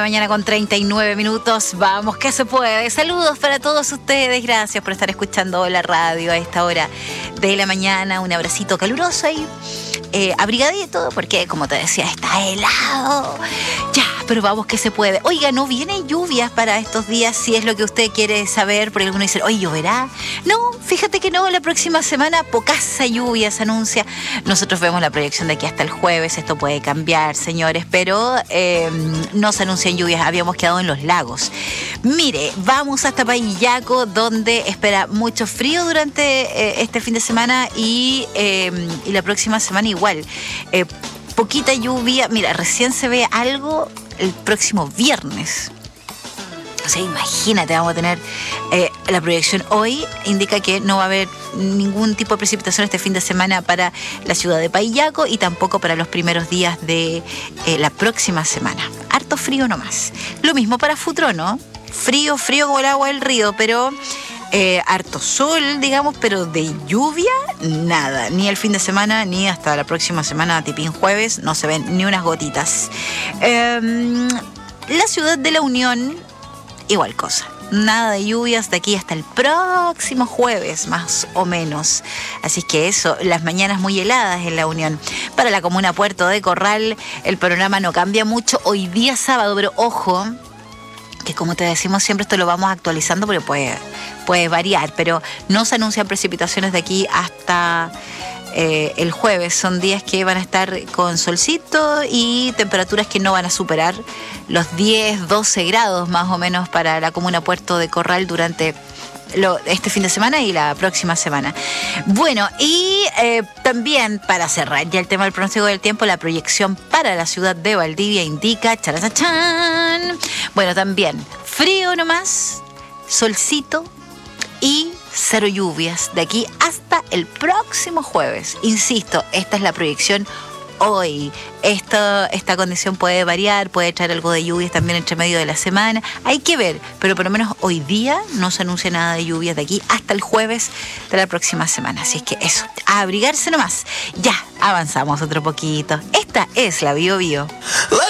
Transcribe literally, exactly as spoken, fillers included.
mañana con treinta y nueve minutos. Vamos, que se puede. Saludos para todos ustedes. Gracias por estar escuchando la radio a esta hora de la mañana. Un abracito caluroso ahí. Eh, abrigadito, porque como te decía, está helado. Ya, pero vamos que se puede. Oiga, no vienen lluvias para estos días, si es lo que usted quiere saber, porque algunos dicen, oye, ¿lloverá? No, fíjate que no, la próxima semana pocas lluvias anuncia. Nosotros vemos la proyección de aquí hasta el jueves, esto puede cambiar, señores, pero eh, no se anuncian lluvias, habíamos quedado en los lagos. Mire, vamos hasta Payillaco, donde espera mucho frío durante eh, este fin de semana y, eh, y la próxima semana igual. Eh, poquita lluvia, mira, recién se ve algo el próximo viernes. O sea, imagínate, vamos a tener eh, la proyección hoy indica que no va a haber ningún tipo de precipitación este fin de semana para la ciudad de Payillaco y tampoco para los primeros días de eh, la próxima semana. Harto frío nomás. Lo mismo para Futrono, ¿no? Frío, frío como el agua del río, pero eh, harto sol, digamos, pero de lluvia, nada. Ni el fin de semana, ni hasta la próxima semana, tipín jueves, no se ven ni unas gotitas. Eh, la ciudad de La Unión, igual cosa. Nada de lluvias de aquí hasta el próximo jueves, más o menos. Así que eso, las mañanas muy heladas en La Unión. Para la comuna Puerto de Corral, el panorama no cambia mucho. Hoy día sábado, pero ojo, que como te decimos siempre, esto lo vamos actualizando porque puede, puede variar, pero no se anuncian precipitaciones de aquí hasta eh, el jueves. Son días que van a estar con solcito y temperaturas que no van a superar los diez, doce grados más o menos para la comuna Puerto de Corral durante Lo, este fin de semana y la próxima semana. Bueno, y eh, también para cerrar ya el tema del pronóstico del tiempo, la proyección para la ciudad de Valdivia indica, charachachán, bueno, también frío nomás, solcito y cero lluvias de aquí hasta el próximo jueves. Insisto, esta es la proyección hoy. Esta, esta condición puede variar, puede traer algo de lluvias también entre medio de la semana. Hay que ver, pero por lo menos hoy día no se anuncia nada de lluvias de aquí hasta el jueves de la próxima semana. Así es que eso, a abrigarse nomás. Ya, avanzamos otro poquito. Esta es la Bio Bio.